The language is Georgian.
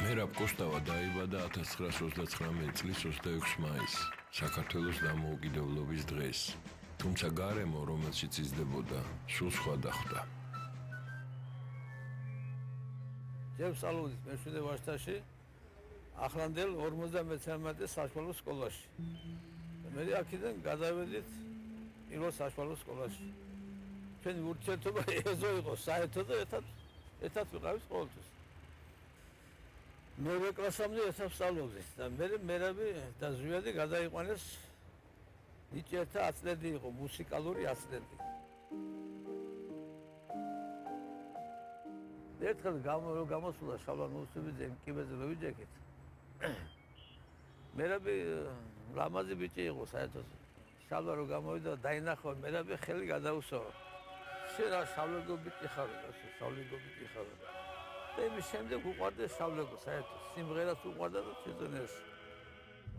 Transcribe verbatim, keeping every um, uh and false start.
მერაბ კოსტავა დაიბადა ათას ცხრაას ოცდაცხრამეტი წლის ოცდაექვსი მაისს, საქართველოს დამოუკიდებლობის დღეს. თუმცა გარემო, რომელშიც იზრდებოდა, სულ სხვა ხვდა. ჯერ ვსწავლობდით მეშვიდე ვაჟთაში, ახლანდელ ორმოცდამეცხრამეტე საშუალო სკოლაში. მე აქედან გადავედით პირველ საშუალო სკოლაში. ჩვენი ურთიერთობა ეზო იყო საერთო და ერთად ერთად ვიყავით ყოველთვის. მერვე კლასამდე ერთად ვსწავლობდით და მე მერაბი და ზვიადი გადაიყვანეს ნიჭიერთა აწლედი იყო, მუსიკალური აწლედი. ერთხელ გამოსულა შავლან უსუბიძე იმ კიბეზე რო ვიჯექით. მერაბი ლამაზი ბიჭი იყო საერთოდ. შალვა რო გამოვიდა დაინახო, მერაბი ხელი გადაუსვა. შენ რა შავლეგო ბიჭი ხარ, შავლეგო ბიჭი ხარ. და იმის შემდეგ უყვარდა შავლეგო საერთოდ. სიმღერას უყვარდა და ცეწონიაში.